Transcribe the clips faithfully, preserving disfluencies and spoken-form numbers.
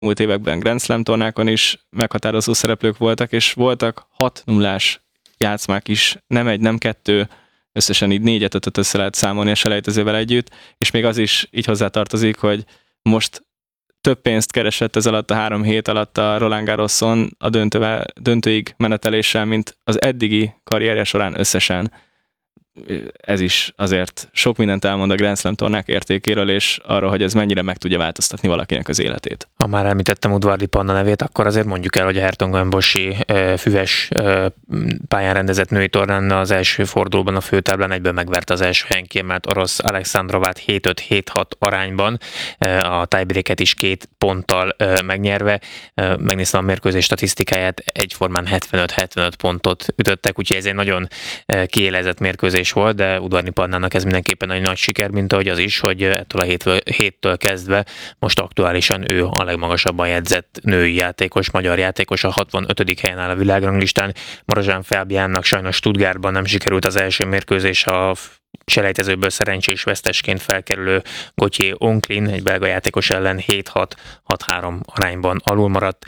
múlt években Grand Slam tornákon is meghatározó szereplők voltak, és voltak hat nullás játszmák is, nem egy, nem kettő, összesen így négyet, ötöt össze lehet számolni a selejtezővel együtt, és még az is így hozzátartozik, hogy most több pénzt keresett ez alatt a három hét alatt a Roland Garroson a döntővel, döntőig meneteléssel, mint az eddigi karrierje során összesen. Ez is azért sok mindent elmond a Grand Slam tornák értékéről, és arról, hogy ez mennyire meg tudja változtatni valakinek az életét. Ha már említettem Udvardi Panna nevét, akkor azért mondjuk el, hogy a Hertogenboschi füves pályán rendezett női tornán az első fordulóban a főtáblán egyből megverte az első helyen kiemelt orosz Alexandrovát hét öt hét hat arányban, a tiebreaket is két ponttal megnyerve. Megnéztem a mérkőzés statisztikáját, egyformán hetvenöt hetvenöt pontot ütöttek, úgyhogy ez egy nagyon kiélezett mérkőzés volt, de Udvardi Pannának ez mindenképpen egy nagy siker, mint ahogy az is, hogy ettől a héttől, héttől kezdve most aktuálisan ő a legmagasabban jegyzett női játékos, magyar játékos, a hatvanötödik helyen áll a világranglistán. Marozsán Fábiánnak sajnos Stuttgartban nem sikerült az első mérkőzés, a selejtezőből szerencsés vesztesként felkerülő Gauthier Onklin, egy belga játékos ellen hét hat hat három arányban alul maradt.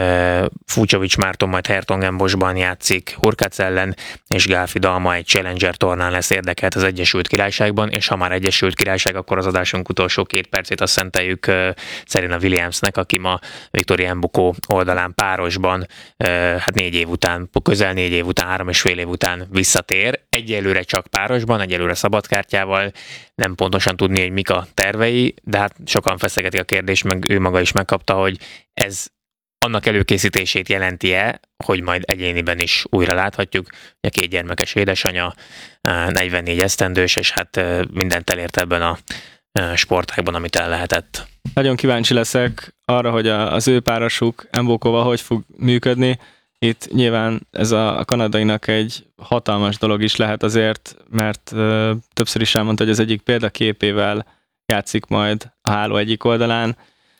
Fucsovics Márton majd Hertogenboschban játszik Hurkacz ellen, és Gálfi Dalma egy Challenger tornán lesz érdekelt az Egyesült Királyságban, és ha már Egyesült Királyság, akkor az adásunk utolsó két percét azt szenteljük Serena Williamsnek, aki ma Victoria Mbuko oldalán párosban, hát négy év után, közel négy év után, három és fél év után visszatér. Egyelőre csak párosban, egyelőre szabadkártyával, nem pontosan tudni, hogy mik a tervei, de hát sokan feszegetik a kérdést, meg ő maga is megkapta, hogy ez annak előkészítését jelenti-e, hogy majd egyéniben is újra láthatjuk. A két gyermekes édesanyja, negyvennégy esztendős, és hát mindent elért ebben a sportágban, amit el lehetett. Nagyon kíváncsi leszek arra, hogy az ő párosuk Mbokova hogy fog működni. Itt nyilván ez a kanadainak egy hatalmas dolog is lehet azért, mert ö, többször is elmondta, hogy az egyik példaképével játszik majd a háló egyik oldalán,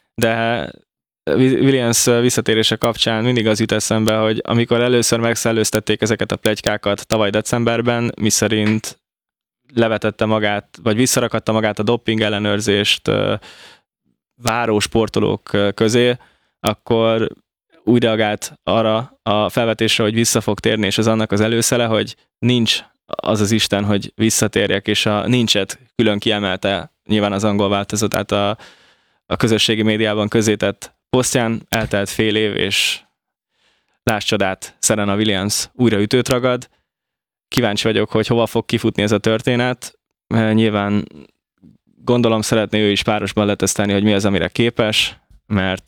de Williams visszatérése kapcsán mindig az jut eszembe, hogy amikor először megszellőztették ezeket a pletykákat tavaly decemberben, miszerint levetette magát, vagy visszarakatta magát a doping ellenőrzést ö, váró sportolók közé, akkor úgy reagált arra a felvetésre, hogy vissza fog térni, és ez annak az előszele, hogy nincs az az Isten, hogy visszatérjek, és a nincset külön kiemelte nyilván az angol változatát a, a közösségi médiában közzétett posztján, eltelt fél év, és láss csodát, Serena Williams újra ütőt ragad. Kíváncsi vagyok, hogy hova fog kifutni ez a történet. Nyilván gondolom szeretné ő is párosban letesztelni, hogy mi az, amire képes, mert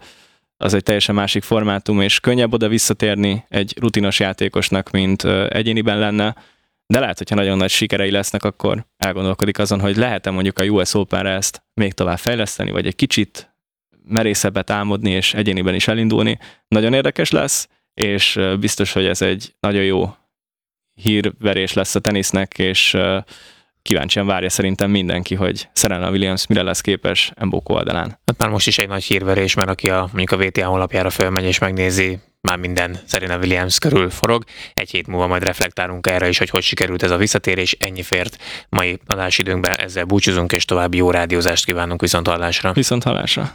az egy teljesen másik formátum, és könnyebb oda visszatérni egy rutinos játékosnak, mint egyéniben lenne, de lehet, hogyha nagyon nagy sikerei lesznek, akkor elgondolkodik azon, hogy lehet-e mondjuk a U S Openre ezt még tovább fejleszteni, vagy egy kicsit merészebbet álmodni, és egyéniben is elindulni. Nagyon érdekes lesz, és biztos, hogy ez egy nagyon jó hírverés lesz a tenisznek, és kíváncsian várja szerintem mindenki, hogy Serena Williams mire lesz képes Mboko oldalán. Hát már most is egy nagy hírverés, mert aki a, mondjuk a vé té á honlapjára fölmegy és megnézi, már minden Serena Williams körül forog. Egy hét múlva majd reflektálunk erre is, hogy hogy sikerült ez a visszatérés. Ennyi fért mai adásidőnkben, ezzel búcsúzunk, és további jó rádiózást kívánunk viszonthallásra. Viszonthallásra.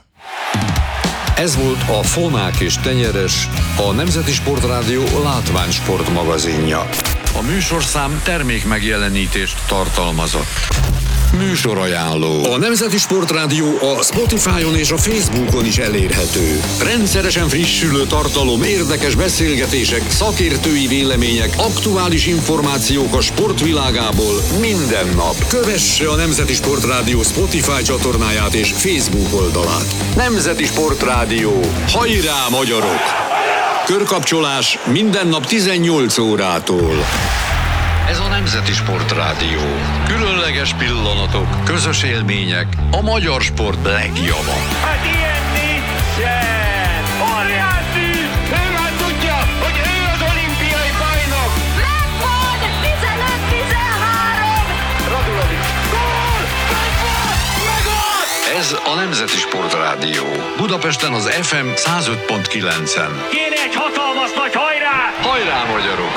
Ez volt a Fonák és Tenyeres, a Nemzeti Sportrádió látványsport magazinja. A műsorszám termék megjelenítést tartalmazott. Műsorajánló. A Nemzeti Sportrádió a Spotify-on és a Facebookon is elérhető. Rendszeresen frissülő tartalom, érdekes beszélgetések, szakértői vélemények, aktuális információk a sportvilágából minden nap. Kövesse a Nemzeti Sportrádió Spotify csatornáját és Facebook oldalát. Nemzeti Sportrádió. Hajrá, magyarok! Körkapcsolás minden nap tizennyolc órától. Ez a Nemzeti Sportrádió. Különleges pillanatok, közös élmények, a magyar sport legjava. Hát ilyen nincsen! Óriási! Ő már tudja, hogy ő az olimpiai bajnok! Megvan! tizenöt tizenhárom! Radulovics! Gól! Megvan! Megvan! Ez a Nemzeti Sportrádió. Budapesten az ef em száz öt pont kilencen. Kéne egy hatalmas nagy hajrá! Hajrá, magyarok!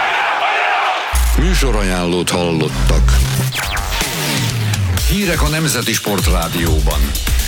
Műsorajánlót hallottak. Hírek a Nemzeti Sportrádióban.